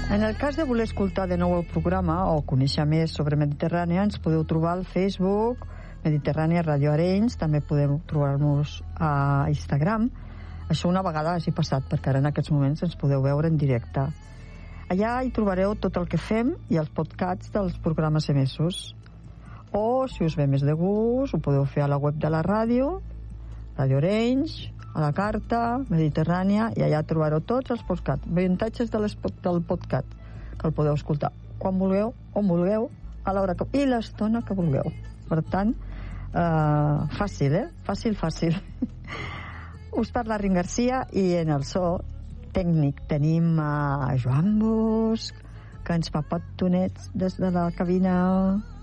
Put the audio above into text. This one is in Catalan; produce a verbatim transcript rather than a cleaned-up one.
En el cas de voler escoltar de nou el programa o conèixer més sobre Mediterrània, ens podeu trobar al Facebook Mediterrània Ràdio Arenys, també podeu trobar-nos a Instagram. Això una vegada hagi passat, perquè ara en aquests moments ens podeu veure en directe. Allà hi trobareu tot el que fem i els podcasts dels programes emesos. O, si us ve més de gust, ho podeu fer a la web de la ràdio, Ràdio Arenys, a la carta, Mediterrània, i allà trobareu tots els podcasts, avantatges de del podcast, que el podeu escoltar quan vulgueu, on vulgueu, a l'hora que... i l'estona que vulgueu. Per tant, eh, fàcil, eh? Fàcil, fàcil. Us parla Rin Garcia i en el so tècnic tenim a Joan Bosch, que ens fa petonets des de la cabina.